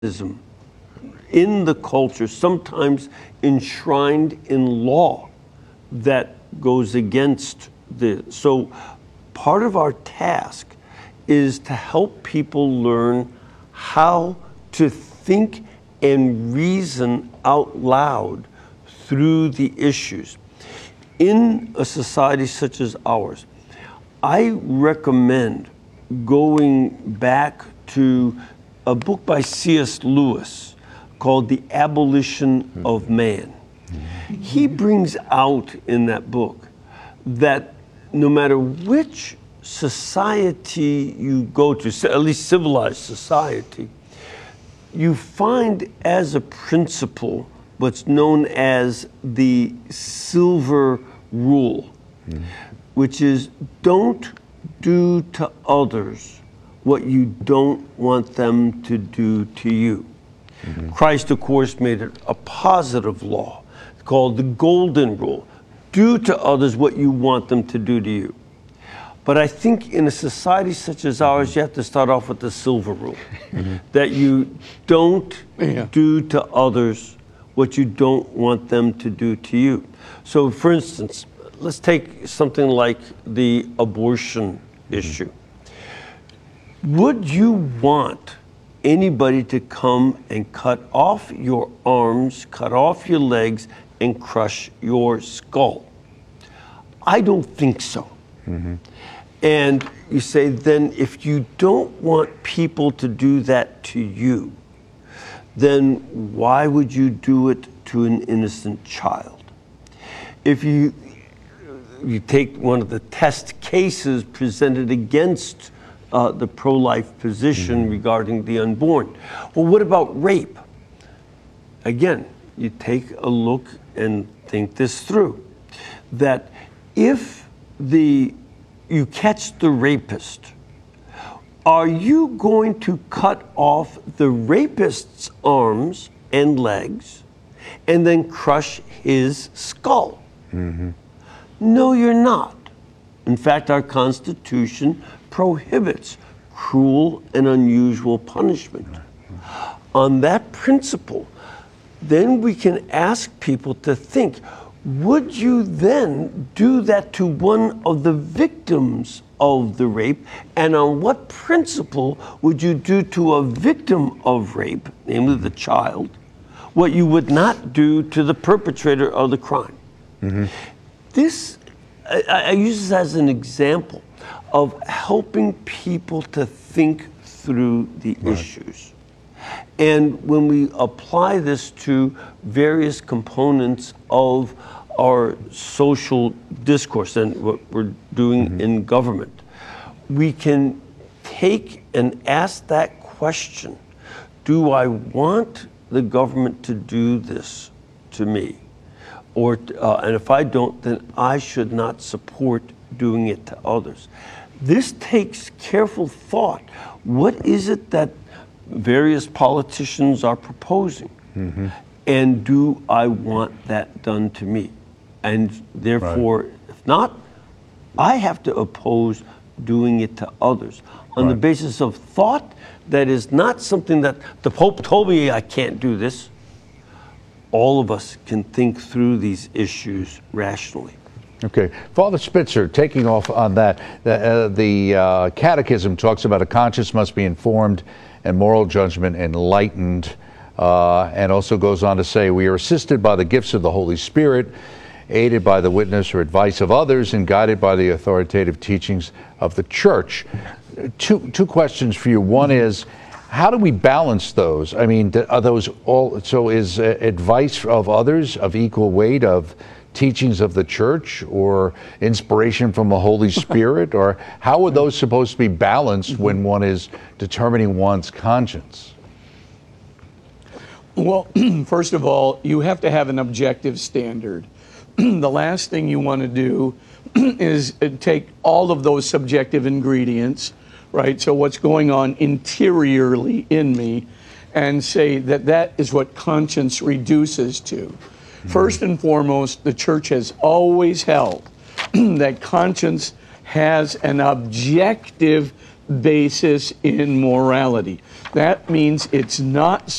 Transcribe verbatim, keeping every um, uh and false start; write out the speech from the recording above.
in the culture, sometimes enshrined in law, that goes against the. So part of our task is to help people learn how to think and reason out loud through the issues. In a society such as ours, I recommend going back to a book by C S Lewis called The Abolition of Man. He brings out in that book that no matter which society you go to, at least civilized society, you find as a principle what's known as the silver rule, mm. which is don't do to others what you don't want them to do to you. Mm-hmm. Christ, of course, made it a positive law called the golden rule. Do to others what you want them to do to you. But I think in a society such as ours, you have to start off with the silver rule, mm-hmm. that you don't yeah. do to others what you don't want them to do to you. So, for instance, let's take something like the abortion mm-hmm. issue. Would you want anybody to come and cut off your arms, cut off your legs, and crush your skull? I don't think so. Mm-hmm. And you say, then if you don't want people to do that to you, then why would you do it to an innocent child? If you you take one of the test cases presented against uh, the pro-life position mm-hmm. regarding the unborn, well, what about rape? Again, you take a look and think this through, that if the you catch the rapist, are you going to cut off the rapist's arms and legs and then crush his skull? Mm-hmm. No, you're not. In fact, our Constitution prohibits cruel and unusual punishment. Mm-hmm. On that principle, then we can ask people to think, would you then do that to one of the victims of the rape? And on what principle would you do to a victim of rape, namely the child, what you would not do to the perpetrator of the crime? Mm-hmm. This, I, I use this as an example of helping people to think through the right. issues. And when we apply this to various components of our social discourse and what we're doing mm-hmm. in government, we can take and ask that question, do I want the government to do this to me? Or, uh, and if I don't, then I should not support doing it to others. This takes careful thought. What is it that various politicians are proposing? Mm-hmm. And do I want that done to me? And therefore, right. if not, I have to oppose doing it to others on right. the basis of thought that is not something that the Pope told me I can't do this. All of us can think through these issues rationally. Okay. Father Spitzer, taking off on that, the, uh, the uh, Catechism talks about a conscience must be informed and moral judgment enlightened, uh, and also goes on to say, we are assisted by the gifts of the Holy Spirit, aided by the witness or advice of others, and guided by the authoritative teachings of the Church. Two, two questions for you. One is, how do we balance those? I mean, are those all, so is uh, advice of others of equal weight of teachings of the Church or inspiration from the Holy Spirit? Or how are those supposed to be balanced when one is determining one's conscience? Well, first of all, you have to have an objective standard. The last thing you want to do is take all of those subjective ingredients, right? So what's going on interiorly in me, and say that that is what conscience reduces to. First and foremost, the Church has always held that conscience has an objective basis in morality. That means it's not